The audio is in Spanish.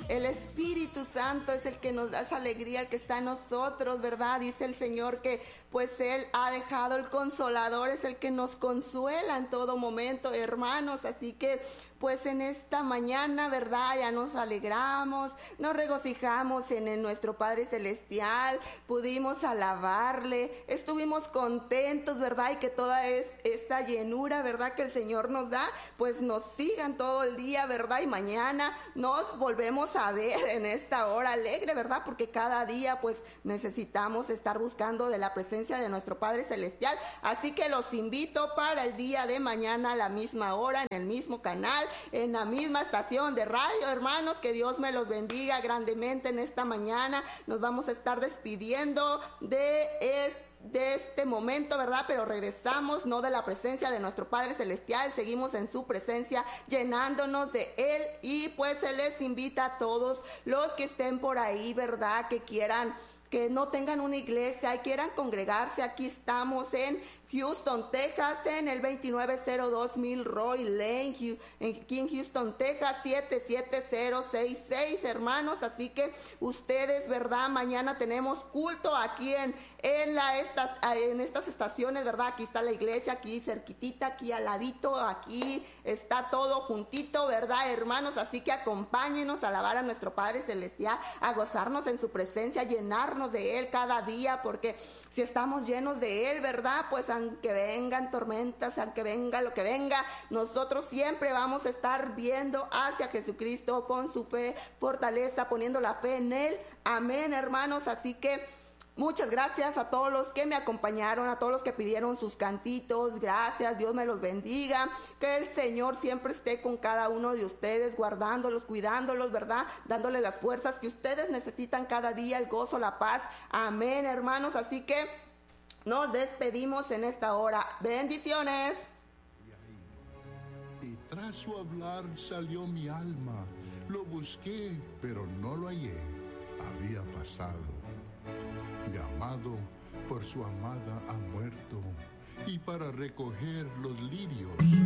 El Espíritu Santo es el que nos da esa alegría, el que está en nosotros, ¿verdad? Dice el Señor que pues Él ha dejado el Consolador, es el que nos consuela en todo momento, hermanos. Así que pues en esta mañana, ¿verdad? Ya nos alegramos, nos regocijamos en nuestro Padre Celestial, pudimos alabarle, estuvimos contentos, ¿verdad? Y que toda esta llenura, ¿verdad? Que el Señor nos da, pues nos sigan todo el día, ¿verdad? Y mañana nos volvemos a ver en esta hora alegre, ¿verdad? Porque cada día pues necesitamos estar buscando de la presencia de nuestro Padre Celestial. Así que los invito para el día de mañana a la misma hora, en el mismo canal, en la misma estación de radio, hermanos. Que Dios me los bendiga grandemente en esta mañana. Nos vamos a estar despidiendo de este momento, ¿verdad? Pero regresamos no de la presencia de nuestro Padre Celestial, seguimos en su presencia llenándonos de Él. Y pues se les invita a todos los que estén por ahí, ¿verdad? Que quieran, que no tengan una iglesia y quieran congregarse. Aquí estamos en Houston, Texas, en el 2902 Milroy Lane, aquí en Houston, Texas, 77066, hermanos. Así que ustedes, ¿verdad? Mañana tenemos culto aquí en estas estaciones, ¿verdad? Aquí está la iglesia, aquí cerquitita, aquí al ladito, aquí está todo juntito, ¿verdad, hermanos? Así que acompáñenos a alabar a nuestro Padre Celestial, a gozarnos en su presencia, a llenarnos de Él cada día, porque si estamos llenos de Él, ¿verdad? Pues aunque vengan tormentas, aunque venga lo que venga, nosotros siempre vamos a estar viendo hacia Jesucristo con su fe, fortaleza, poniendo la fe en Él. Amén, hermanos. Así que muchas gracias a todos los que me acompañaron, a todos los que pidieron sus cantitos. Gracias, Dios me los bendiga. Que el Señor siempre esté con cada uno de ustedes, guardándolos, cuidándolos, ¿verdad? Dándole las fuerzas que ustedes necesitan cada día, el gozo, la paz. Amén, hermanos. Así que nos despedimos en esta hora. Bendiciones. Y tras su hablar salió mi alma. Lo busqué, pero no lo hallé. Había pasado. Mi amado por su amada ha muerto, y para recoger los lirios